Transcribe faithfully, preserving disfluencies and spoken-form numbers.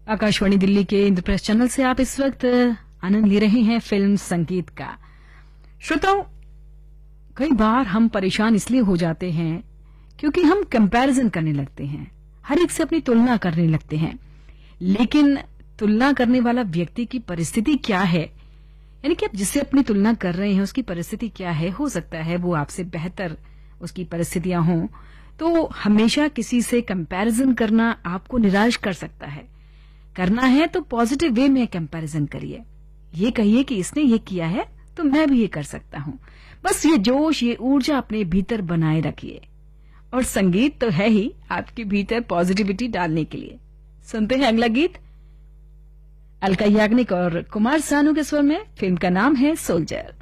आकाशवाणी दिल्ली के इंद्रप्रस्थ चैनल से आप इस वक्त आनंद ले रहे हैं फिल्म संगीत का। श्रोताओं, कई बार हम परेशान इसलिए हो जाते हैं क्योंकि हम कंपैरिजन करने लगते हैं, हर एक से अपनी तुलना करने लगते हैं। लेकिन तुलना करने वाला व्यक्ति की परिस्थिति क्या है, यानी कि आप जिससे अपनी तुलना कर रहे हैं उसकी परिस्थिति क्या है, हो सकता है वो आपसे बेहतर उसकी परिस्थितियां हों। तो हमेशा किसी से कंपैरिजन करना आपको निराश कर सकता है। करना है तो पॉजिटिव वे में कंपैरिजन करिए। ये कहिए कि इसने ये किया है तो मैं भी ये कर सकता हूं। बस ये जोश, ये ऊर्जा अपने भीतर बनाए रखिए। और संगीत तो है ही आपके भीतर पॉजिटिविटी डालने के लिए। सुनते हैं अगला गीत, अलका याग्निक और कुमार सानू के स्वर में। फिल्म का नाम है सोल्जर।